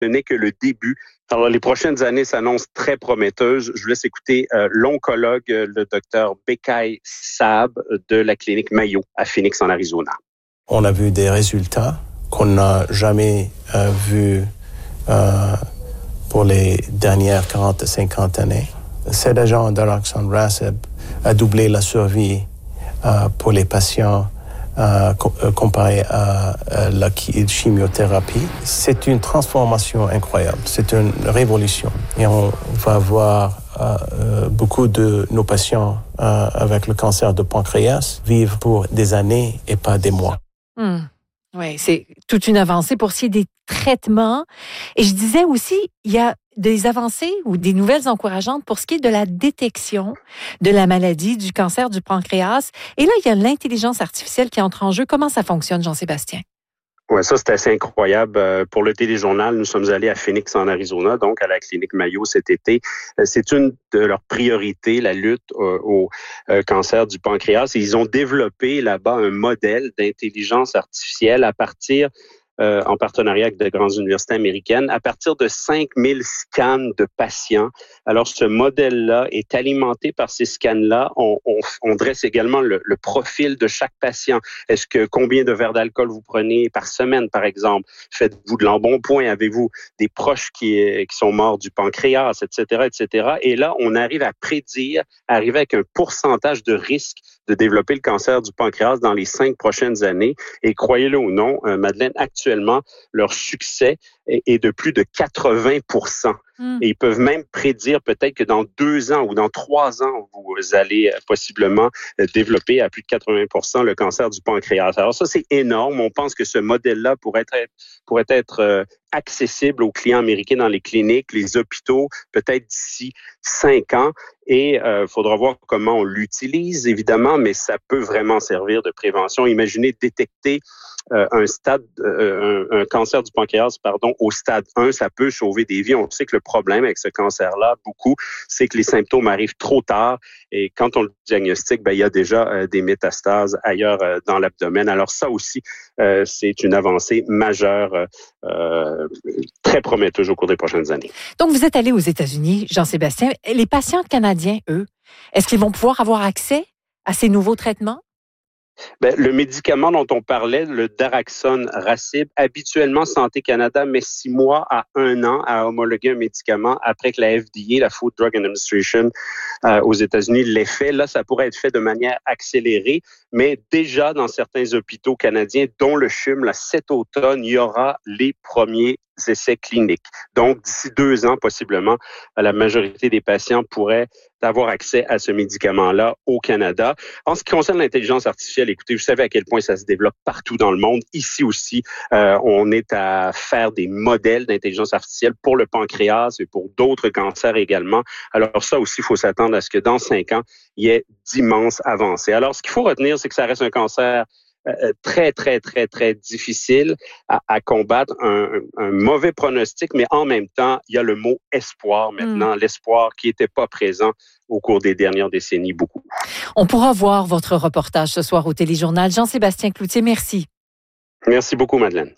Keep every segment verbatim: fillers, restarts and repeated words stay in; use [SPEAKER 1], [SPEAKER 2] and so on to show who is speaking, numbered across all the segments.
[SPEAKER 1] ce n'est que le début. Alors, les prochaines années s'annoncent très prometteuses. Je vous laisse écouter euh, l'oncologue, le docteur Bekay Saab de la clinique Mayo à Phoenix, en Arizona.
[SPEAKER 2] On a vu des résultats qu'on n'a jamais euh, vus euh, pour les dernières quarante à cinquante années. Cet agent daraxonrasib a doublé la survie euh, pour les patients euh, comparé à, à la chimiothérapie. C'est une transformation incroyable, c'est une révolution. Et on va voir euh, beaucoup de nos patients euh, avec le cancer de pancréas vivre pour des années et pas des mois.
[SPEAKER 3] Mmh. Oui, c'est toute une avancée pour ce qui est des traitements. Et je disais aussi, il y a des avancées ou des nouvelles encourageantes pour ce qui est de la détection de la maladie, du cancer du pancréas. Et là, il y a l'intelligence artificielle qui entre en jeu. Comment ça fonctionne, Jean-Sébastien?
[SPEAKER 1] Oui, ça, c'est assez incroyable. Pour le téléjournal, nous sommes allés à Phoenix, en Arizona, donc à la clinique Mayo cet été. C'est une de leurs priorités, la lutte au cancer du pancréas. Et ils ont développé là-bas un modèle d'intelligence artificielle à partir Euh, en partenariat avec de grandes universités américaines, à partir de cinq mille scans de patients. Alors, ce modèle-là est alimenté par ces scans-là. On, on, on dresse également le, le profil de chaque patient. Est-ce que combien de verres d'alcool vous prenez par semaine, par exemple? Faites-vous de l'embonpoint? Avez-vous des proches qui, qui sont morts du pancréas, et cetera, et cetera. Et là, on arrive à prédire, arriver avec un pourcentage de risque de développer le cancer du pancréas dans les cinq prochaines années. Et croyez-le ou non, euh, Madeleine, actuellement, leur succès est, est de plus de quatre-vingts pour cent. Mm. Et ils peuvent même prédire peut-être que dans deux ans ou dans trois ans, vous allez possiblement développer à plus de quatre-vingts pour cent le cancer du pancréas. Alors ça, c'est énorme. On pense que ce modèle-là pourrait être, pourrait être euh, accessible aux clients américains dans les cliniques, les hôpitaux, peut-être d'ici cinq ans. Et il euh, faudra voir comment on l'utilise, évidemment, mais ça peut vraiment servir de prévention. Imaginez détecter euh, un stade, euh, un, un cancer du pancréas, pardon, au stade un, ça peut sauver des vies. On sait que le problème avec ce cancer-là, beaucoup, c'est que les symptômes arrivent trop tard. Et quand on le diagnostique, ben, il y a déjà euh, des métastases ailleurs euh, dans l'abdomen. Alors ça aussi, euh, c'est une avancée majeure, euh, très prometteuse au cours des prochaines années.
[SPEAKER 3] Donc, vous êtes allé aux États-Unis, Jean-Sébastien. Les patients canadiens, eux, est-ce qu'ils vont pouvoir avoir accès à ces nouveaux traitements?
[SPEAKER 1] Ben, le médicament dont on parlait, le daraxonrasib, habituellement, Santé Canada met six mois à un an à homologuer un médicament après que la F D A, la Food Drug Administration euh, aux États-Unis, l'ait fait. Là, ça pourrait être fait de manière accélérée, mais déjà dans certains hôpitaux canadiens, dont le C H U M, là, cet automne, il y aura les premiers essais cliniques. Donc, d'ici deux ans, possiblement, la majorité des patients pourraient avoir accès à ce médicament-là au Canada. En ce qui concerne l'intelligence artificielle, écoutez, vous savez à quel point ça se développe partout dans le monde. Ici aussi, euh, on est à faire des modèles d'intelligence artificielle pour le pancréas et pour d'autres cancers également. Alors ça aussi, il faut s'attendre à ce que dans cinq ans, il y ait d'immenses avancées. Alors, ce qu'il faut retenir, c'est que ça reste un cancer Euh, très, très, très, très difficile à, à combattre, un, un mauvais pronostic, mais en même temps, il y a le mot espoir maintenant, mm. l'espoir qui n'était pas présent au cours des dernières décennies, beaucoup.
[SPEAKER 3] On pourra voir votre reportage ce soir au Téléjournal. Jean-Sébastien Cloutier, merci.
[SPEAKER 1] Merci beaucoup, Madeleine.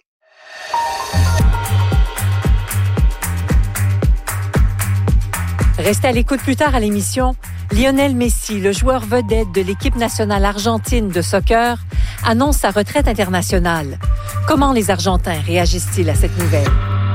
[SPEAKER 3] Restez à l'écoute plus tard à l'émission. Lionel Messi, le joueur vedette de l'équipe nationale argentine de soccer, annonce sa retraite internationale. Comment les Argentins réagissent-ils à cette nouvelle?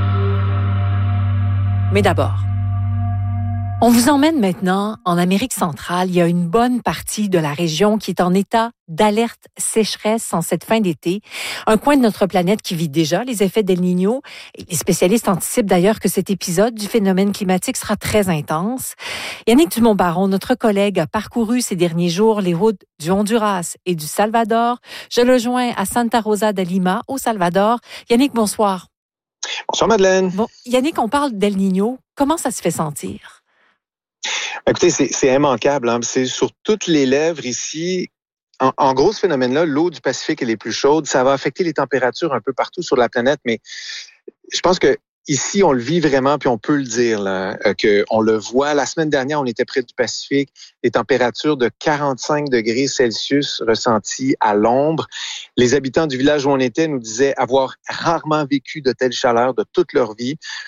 [SPEAKER 3] Mais d'abord, on vous emmène maintenant en Amérique centrale. Il y a une bonne partie de la région qui est en état d'alerte sécheresse en cette fin d'été. Un coin de notre planète qui vit déjà les effets d'El Niño. Les spécialistes anticipent d'ailleurs que cet épisode du phénomène climatique sera très intense. Yannick Dumont-Baron, notre collègue, a parcouru ces derniers jours les routes du Honduras et du Salvador. Je le joins à Santa Rosa de Lima, au Salvador. Yannick, bonsoir.
[SPEAKER 4] Bonsoir, Madeleine.
[SPEAKER 3] Bon, Yannick, on parle d'El Niño. Comment ça se fait sentir?
[SPEAKER 4] Écoutez, c'est, c'est immanquable. Hein? C'est sur toutes les lèvres ici. En, en gros, ce phénomène-là, l'eau du Pacifique, elle est plus chaude. Ça va affecter les températures un peu partout sur la planète, mais je pense que ici, on le vit vraiment, puis on peut le dire, là, euh, que on le voit. La semaine dernière, on était près du Pacifique, des températures de quarante-cinq degrés Celsius ressenties à l'ombre. Les habitants du village où on était nous disaient avoir rarement vécu de telle chaleur de toute leur vie.